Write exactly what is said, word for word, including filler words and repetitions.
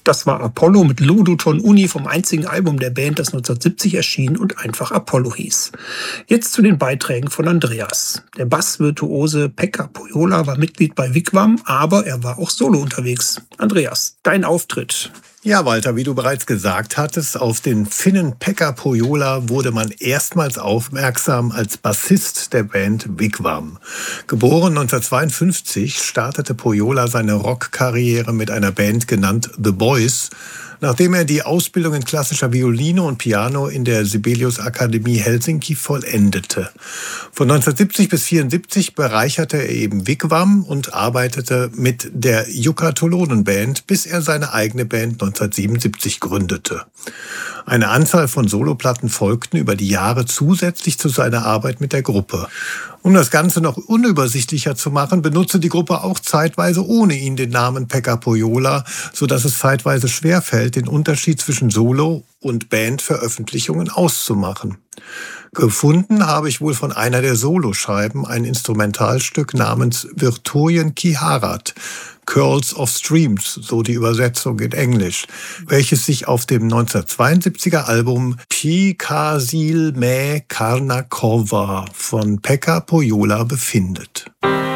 Das war Apollo mit Ludo Ton Uni vom einzigen Album der Band, das neunzehnhundertsiebzig erschien und einfach Apollo hieß. Jetzt zu den Beiträgen von Andreas. Der Bassvirtuose Pekka Pohjola war Mitglied bei Wigwam, aber er war auch solo unterwegs. Andreas, dein Auftritt. Ja, Walter, wie du bereits gesagt hattest, auf den Finnen Pekka Pohjola wurde man erstmals aufmerksam als Bassist der Band Wigwam. Geboren neunzehnhundertzweiundfünfzig startete Pohjola seine Rockkarriere mit einer Band genannt The Boys, nachdem er die Ausbildung in klassischer Violine und Piano in der Sibelius Akademie Helsinki vollendete. Von neunzehnhundertsiebzig bis vierundsiebzig bereicherte er eben Wigwam und arbeitete mit der Jukka Tolonen Band, bis er seine eigene Band neunzehnhundertsiebenundsiebzig gründete. Eine Anzahl von Soloplatten folgten über die Jahre zusätzlich zu seiner Arbeit mit der Gruppe. Um das Ganze noch unübersichtlicher zu machen, benutzte die Gruppe auch zeitweise ohne ihn den Namen Pekka Pohjola, sodass es zeitweise schwerfällt, den Unterschied zwischen Solo- und Bandveröffentlichungen auszumachen. Gefunden habe ich wohl von einer der Soloscheiben ein Instrumentalstück namens Virtojen Kiharat, Curls of Streams, so die Übersetzung in Englisch, welches sich auf dem neunzehnhundertzweiundsiebziger Album Pikasil Me Karnakova von Pekka Pohjola befindet.